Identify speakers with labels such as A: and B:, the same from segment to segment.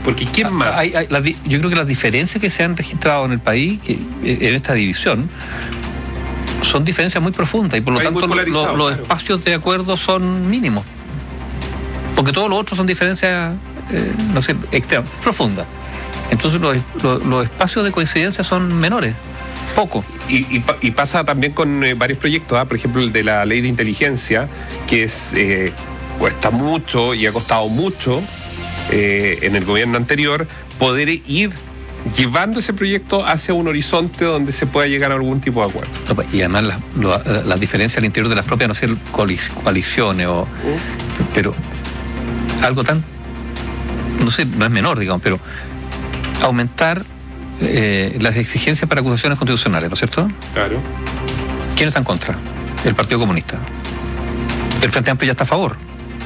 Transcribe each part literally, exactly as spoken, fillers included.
A: Porque ¿quién más?
B: Hay, hay, la, yo creo que las diferencias que se han registrado en el país, que, en esta división, son diferencias muy profundas y por lo
A: hay
B: tanto lo, lo, los claro. espacios de acuerdo son mínimos. Porque todos los otros son diferencias, eh, no sé, extremas, profundas. Entonces los, los, los espacios de coincidencia son menores, poco.
A: Y, y, y pasa también con eh, varios proyectos, ¿eh? Por ejemplo el de la ley de inteligencia, que es eh, cuesta mucho y ha costado mucho eh, en el gobierno anterior poder ir llevando ese proyecto hacia un horizonte donde se pueda llegar a algún tipo de acuerdo.
B: Y además las, las, las diferencias al interior de las propias, no sé, coaliciones o... Uh. Pero algo tan, no sé, no es menor, digamos, pero aumentar eh, las exigencias para acusaciones constitucionales, ¿no es cierto?
A: Claro.
B: ¿Quién está en contra? El Partido Comunista. El Frente Amplio ya está a favor.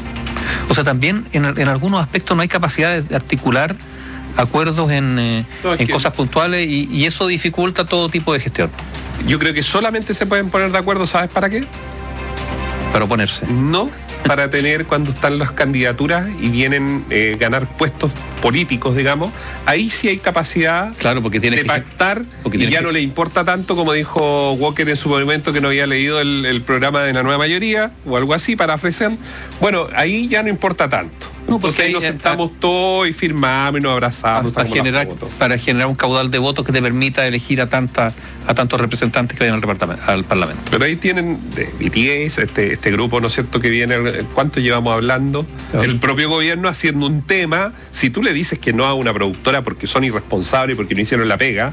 B: O sea, también en, en algunos aspectos no hay capacidad de articular acuerdos en, eh, no, en que... cosas puntuales y, y eso dificulta todo tipo de gestión.
A: Yo creo que solamente se pueden poner de acuerdo, ¿sabes para qué?
B: Para oponerse.
A: No, para tener cuando están las candidaturas y vienen eh, ganar puestos políticos, digamos, ahí sí hay capacidad
B: claro, porque
A: de pactar
B: porque
A: y ya
B: que...
A: no le importa tanto, como dijo Walker en su momento, que no había leído el, el programa de la nueva mayoría o algo así para ofrecer. Bueno, ahí ya no importa tanto.
B: No,
A: porque
B: porque
A: ahí nos sentamos a, todos y firmamos y nos abrazamos.
B: Para generar, para generar un caudal de votos que te permita elegir a tanta, a tantos representantes que vayan al, al Parlamento.
A: Pero ahí tienen de B T S, este, este grupo, ¿no es cierto?, que viene, ¿cuánto llevamos hablando? Claro. El propio gobierno haciendo un tema. Si tú le dices que no a una productora porque son irresponsables, porque no hicieron la pega,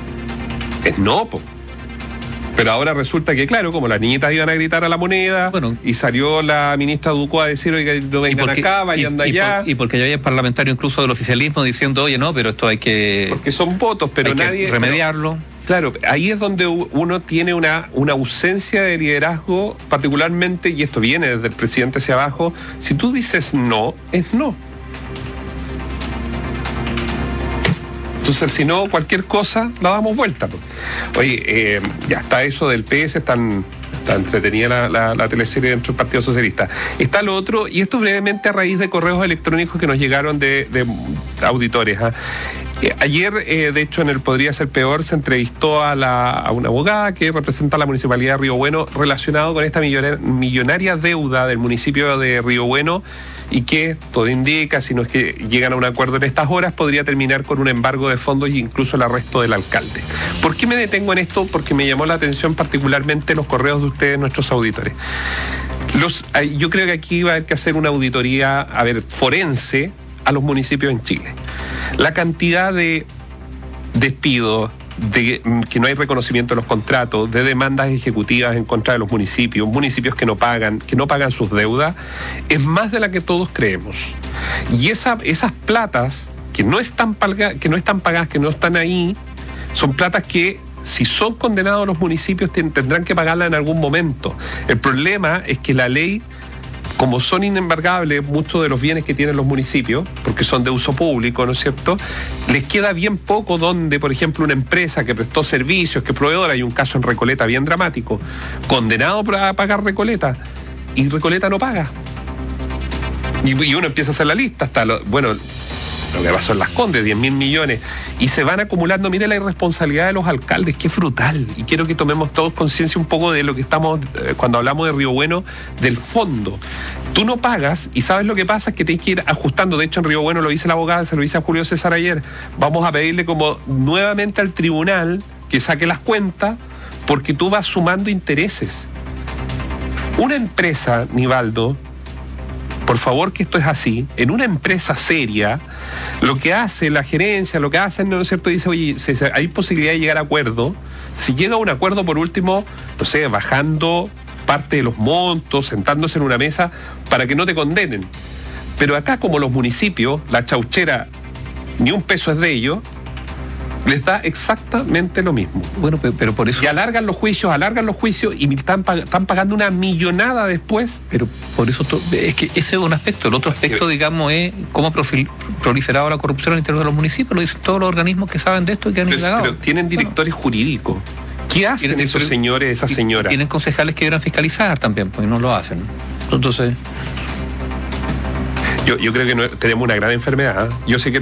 A: es no, po. Pero ahora resulta que, claro, como las niñitas iban a gritar a la moneda, bueno, y salió la ministra Ducó a decir, oiga, no vengan acá, vayan de allá.
B: Y, por, y porque ya hay parlamentario incluso del oficialismo diciendo, oye, no, pero esto hay que...
A: Porque son votos, pero
B: hay
A: nadie...
B: que remediarlo.
A: Pero, claro, ahí es donde uno tiene una, una ausencia de liderazgo, particularmente, y esto viene desde el presidente hacia abajo, si tú dices no, es no. Entonces, si no, cualquier cosa la damos vuelta. Oye, eh, ya está eso del P S, tan, tan entretenida la, la, la teleserie dentro del Partido Socialista. Está lo otro, y esto brevemente a raíz de correos electrónicos que nos llegaron de, de auditores. ¿eh? Eh, ayer, eh, de hecho, en el Podría Ser Peor, se entrevistó a, la, a una abogada que representa a la Municipalidad de Río Bueno relacionado con esta millonaria, millonaria deuda del municipio de Río Bueno, y que todo indica, si no es que llegan a un acuerdo en estas horas, podría terminar con un embargo de fondos e incluso el arresto del alcalde. ¿Por qué me detengo en esto? Porque me llamó la atención particularmente los correos de ustedes, nuestros auditores. Los, yo creo que aquí va a haber que hacer una auditoría, a ver, forense a los municipios en Chile. La cantidad de despidos, de que no hay reconocimiento de los contratos, de demandas ejecutivas en contra de los municipios, municipios que no pagan, que no pagan sus deudas, es más de la que todos creemos. Y esa, esas platas que no están pagadas, que no están pagadas, que no están ahí, son platas que, si son condenados los municipios, tendrán que pagarla en algún momento. El problema es que la ley, como son inembargables muchos de los bienes que tienen los municipios, porque son de uso público, ¿no es cierto?, les queda bien poco donde, por ejemplo, una empresa que prestó servicios, que proveedora, hay un caso en Recoleta bien dramático, condenado a pagar Recoleta, y Recoleta no paga. Y, y uno empieza a hacer la lista, hasta, lo, bueno, lo que pasó en Las Condes, diez mil millones, y se van acumulando. Mire la irresponsabilidad de los alcaldes, que es brutal, y quiero que tomemos todos conciencia un poco de lo que estamos, eh, cuando hablamos de Río Bueno, del fondo. Tú no pagas, y sabes lo que pasa, es que tienes que ir ajustando. De hecho, en Río Bueno lo dice la abogada, se lo dice a Julio César ayer, vamos a pedirle como nuevamente al tribunal que saque las cuentas, porque tú vas sumando intereses. Una empresa, Nivaldo, por favor, que esto es así, en una empresa seria, lo que hace la gerencia, lo que hacen, ¿no es cierto?, dice, oye, se, se, hay posibilidad de llegar a acuerdo. Si llega a un acuerdo, por último, no sé, bajando parte de los montos, sentándose en una mesa para que no te condenen. Pero acá, como los municipios, la chauchera, ni un peso es de ellos, les da exactamente lo mismo.
B: Bueno, pero, pero por eso...
A: Y alargan los juicios, alargan los juicios y están, están pagando una millonada después.
B: Pero por eso, to... es que ese es un aspecto. El otro aspecto, digamos, es cómo ha proliferado la corrupción al interior de los municipios. Lo dicen todos los organismos que saben de esto y que han
A: pero,
B: indagado.
A: Pero tienen directores bueno. jurídicos. ¿Qué hacen tienen, esos señores, esas señoras?
B: Tienen concejales que deberán fiscalizar también, pues no lo hacen. Entonces...
A: Yo, yo creo que no, tenemos una gran enfermedad. ¿eh? Yo sé que